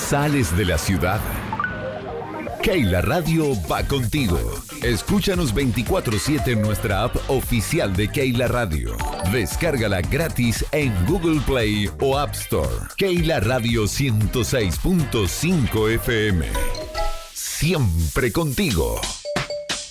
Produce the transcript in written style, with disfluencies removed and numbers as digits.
sales de la ciudad. Keila Radio va contigo. Escúchanos 24/7 en nuestra app oficial de Keila Radio. Descárgala gratis en Google Play o App Store. Keila Radio 106.5 FM. Siempre contigo.